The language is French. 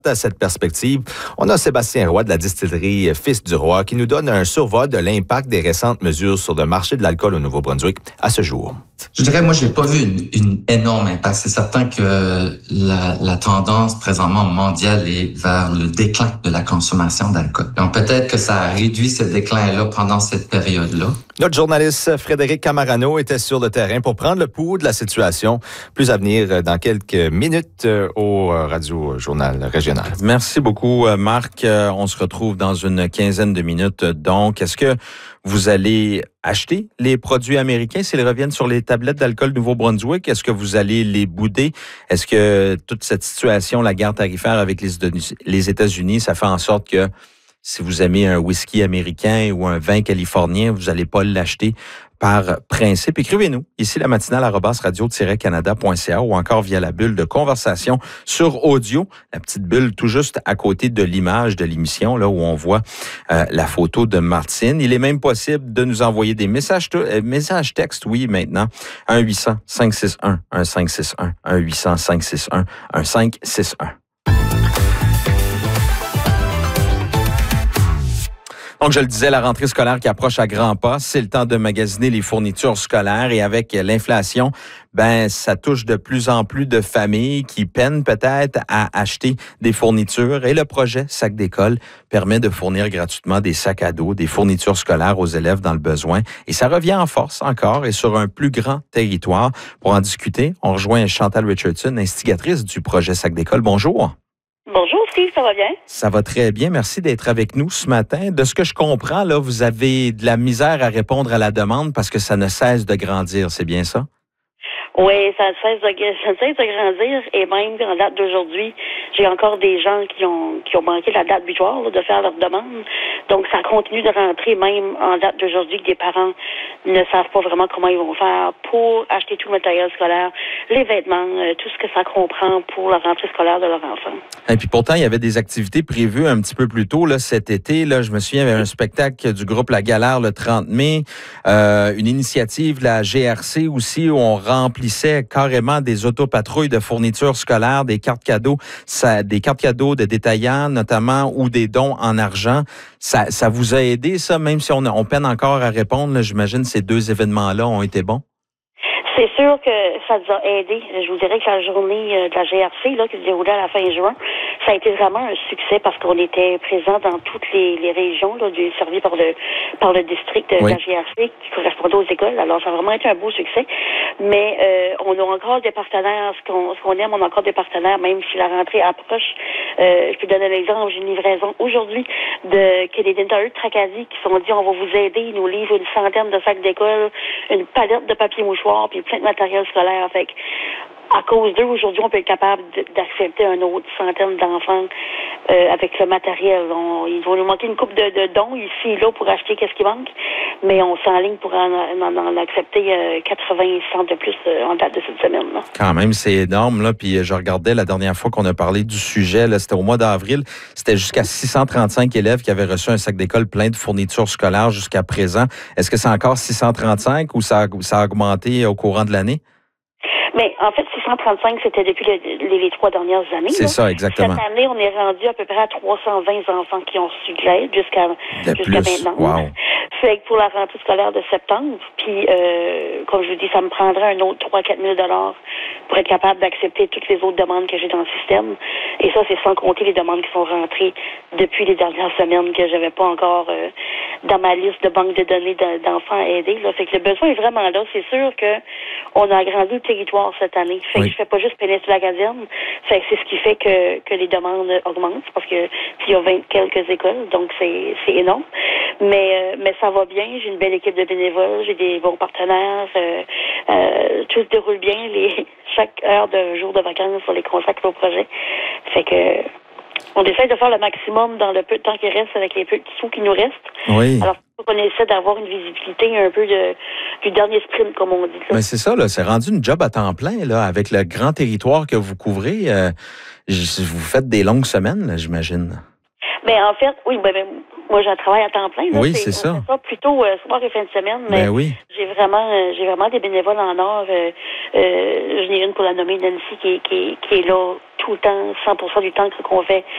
À cette perspective, on a Sébastien Roy de la distillerie Fils du Roi qui nous donne un survol de l'impact des récentes mesures sur le marché de l'alcool au Nouveau-Brunswick à ce jour. Je dirais, moi, j'ai pas vu une énorme impact. C'est certain que la tendance présentement mondiale est vers le déclin de la consommation d'alcool. Donc, peut-être que ça a réduit ce déclin-là pendant cette période-là. Notre journaliste Frédéric Camarano était sur le terrain pour prendre le pouls de la situation. Plus à venir dans quelques minutes au Radio-Journal régional. Merci beaucoup, Marc. On se retrouve dans une quinzaine de minutes. Donc, est-ce que vous allez acheter les produits américains s'ils reviennent sur les tablettes d'alcool Nouveau-Brunswick? Est-ce que vous allez les bouder? Est-ce que toute cette situation, la guerre tarifaire avec les États-Unis, ça fait en sorte que si vous aimez un whisky américain ou un vin californien, vous n'allez pas l'acheter par principe? Écrivez-nous ici la matinale @radio-canada.ca ou encore via la bulle de conversation sur audio, la petite bulle tout juste à côté de l'image de l'émission, là où on voit la photo de Martine. Il est même possible de nous envoyer des messages textes, oui, maintenant. 1-800-561-1561, 1-800-561-1561. Donc, je le disais, la rentrée scolaire qui approche à grands pas, c'est le temps de magasiner les fournitures scolaires et avec l'inflation, ça touche de plus en plus de familles qui peinent peut-être à acheter des fournitures et le projet Sac d'école permet de fournir gratuitement des sacs à dos, des fournitures scolaires aux élèves dans le besoin et ça revient en force encore et sur un plus grand territoire. Pour en discuter, on rejoint Chantal Richardson, instigatrice du projet Sac d'école. Bonjour. Bonjour Steve, ça va bien? Ça va très bien. Merci d'être avec nous ce matin. De ce que je comprends, là, vous avez de la misère à répondre à la demande parce que ça ne cesse de grandir. C'est bien ça? Oui, ça ne cesse de grandir et même en date d'aujourd'hui, j'ai encore des gens qui ont manqué la date butoir de faire leur demande. Donc, ça continue de rentrer même en date d'aujourd'hui que des parents ne savent pas vraiment comment ils vont faire pour acheter tout le matériel scolaire, les vêtements, tout ce que ça comprend pour la rentrée scolaire de leur enfant. Et puis pourtant, il y avait des activités prévues un petit peu plus tôt là, cet été. Là, je me souviens, il y avait un spectacle du groupe La Galère le 30 mai, une initiative de la GRC aussi où on remplissait carrément des autopatrouilles de fournitures scolaires, des cartes cadeaux, des cartes cadeaux de détaillants notamment ou des dons en argent. Ça vous a aidé ça, même si on peine encore à répondre. Là, j'imagine ces deux événements-là ont été bons. C'est sûr que ça nous a aidé. Je vous dirais que la journée de la GRC là, qui se déroulait à la fin juin, ça a été vraiment un succès parce qu'on était présent dans toutes les régions là, servies par le district de la GRC qui correspondait aux écoles. Alors, ça a vraiment été un beau succès. Mais on a encore des partenaires. Ce qu'on aime, on a encore des partenaires, même si la rentrée approche. Je peux donner l'exemple. J'ai une livraison aujourd'hui de Canadian Tire Tracadie qui sont dit on va vous aider. Ils nous livrent une centaine de sacs d'école, une palette de papier mouchoir, puis plein de matériel scolaire. Fait que, à cause d'eux, aujourd'hui, on peut être capable d'accepter une autre centaine d'enfants avec le matériel. Il va nous manquer une coupe de dons ici et là pour acheter qu'est-ce qui manque, mais on s'enligne pour en accepter 80 centres de plus en date de cette semaine. Là. Quand même, c'est énorme. Là. Puis je regardais la dernière fois qu'on a parlé du sujet, là, c'était au mois d'avril. C'était jusqu'à 635 élèves qui avaient reçu un sac d'école plein de fournitures scolaires jusqu'à présent. Est-ce que c'est encore 635 ou ça a augmenté au courant de l'année? Mais en fait, 635, c'était depuis les 3 dernières années. C'est ça, exactement. Cette année, on est rendu à peu près à 320 enfants qui ont reçu de l'aide jusqu'à maintenant. Wow. Fait que pour la rentrée scolaire de septembre, puis comme je vous dis, ça me prendrait un autre 3-4 000 $ pour être capable d'accepter toutes les autres demandes que j'ai dans le système. Et ça, c'est sans compter les demandes qui sont rentrées depuis les dernières semaines que j'avais pas encore dans ma liste de banque de données d'enfants à aider. Là. Fait que le besoin est vraiment là. C'est sûr que on a agrandi le territoire cette année. Fait que je fais pas juste péninsule acadienne. Fait que c'est ce qui fait que les demandes augmentent parce que il y a 20 quelques écoles, donc c'est énorme. Mais ça va bien. J'ai une belle équipe de bénévoles. J'ai des bons partenaires. Tout se déroule bien. Chaque heure de jour de vacances, on les consacre au projet. Fait que on essaie de faire le maximum dans le peu de temps qui reste avec les peu de sous qui nous restent. Oui. Alors, on essaie d'avoir une visibilité un peu du dernier sprint, comme on dit. Mais c'est ça, là, c'est rendu une job à temps plein, là, avec le grand territoire que vous couvrez. Vous faites des longues semaines, là, j'imagine. Mais en fait, oui, moi, je travaille à temps plein. Là, oui, c'est ça. On fait ça plutôt soir et fin de semaine, mais oui. j'ai vraiment des bénévoles en or. J'en ai une pour la nommer Nancy qui est là tout le temps, 100% du temps qu'on fait